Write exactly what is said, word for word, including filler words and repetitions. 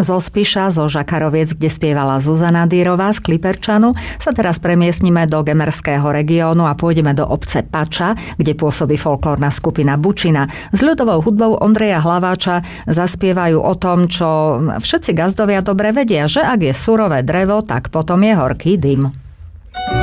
Zo Spiša, zo Žakaroviec, kde spievala Zuzana Dýrová z Kliperčanu, sa teraz premiestnime do gemerského regiónu a pôjdeme do obce Pača, kde pôsobí folklórna skupina Bučina. S ľudovou hudbou Ondreja Hlaváča zaspievajú o tom, čo všetci gazdovia dobre vedia, že ak je surové drevo, tak potom je horký dym.